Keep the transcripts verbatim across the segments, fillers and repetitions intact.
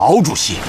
敖主席。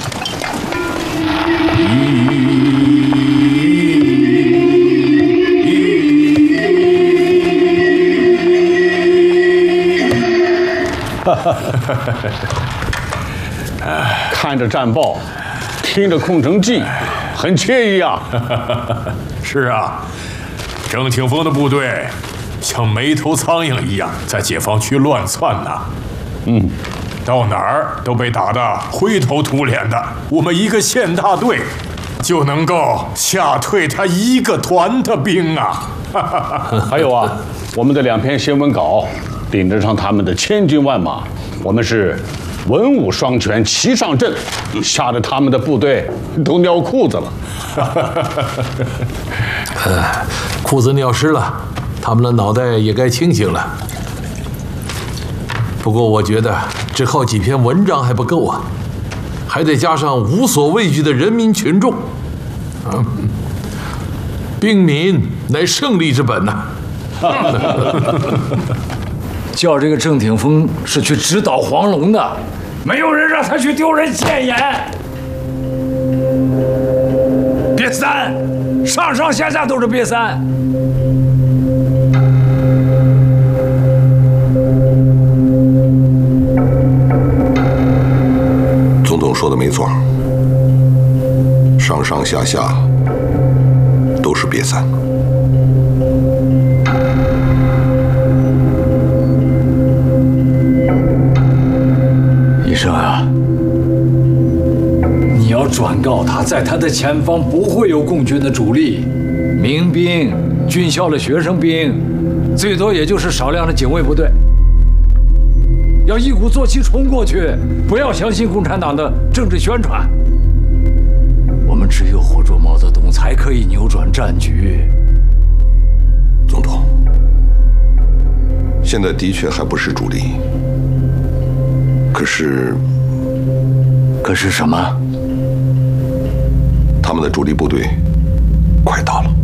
看着战报，听着空城计，很惬意啊。 是啊，郑挺峰的部队像没头苍蝇一样在解放区乱窜呢。 嗯， 到哪儿都被打得灰头土脸的。我们一个县大队就能够吓退他一个团的兵啊！ 还有啊，我们的两篇新闻稿顶得上他们的千军万马，我们是文武双全齐上阵，吓得他们的部队都尿裤子了。 呃，裤子尿湿了，他们的脑袋也该清醒了。不过我觉得只靠几篇文章还不够啊，还得加上无所畏惧的人民群众。啊，兵民乃胜利之本呐、啊。 叫这个郑挺峰是去指导黄龙的，没有人让他去丢人现眼。瘪三，上上下下都是瘪三。 总统说的没错，上上下下都是瘪三。 医生啊，你要转告他，在他的前方不会有共军的主力，民兵、军校的学生兵，最多也就是少量的警卫部队。要一鼓作气冲过去，不要相信共产党的政治宣传。我们只有活捉毛泽东，才可以扭转战局。 总统，现在的确还不是主力。可是， 可是什么？ 他们的主力部队快到了。